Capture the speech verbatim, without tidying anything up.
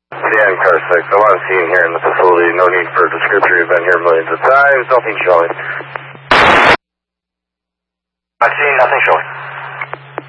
Dan Car six, I want to see you here in the facility. No need for a description. You've been here millions of times. Nothing showing. I'm seeing nothing showing.